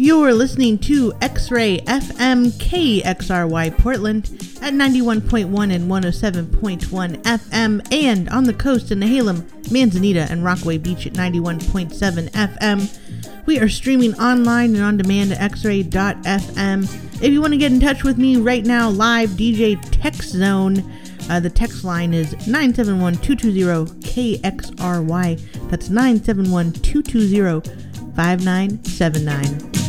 You're listening to X-Ray FM KXRY Portland at 91.1 and 107.1 FM, and on the coast in Nehalem, Manzanita, and Rockaway Beach at 91.7 FM. We are streaming online and on demand at xray.fm. If you want to get in touch with me right now, live DJ Text Zone, the text line is 971-220-KXRY. That's 971-220-5979.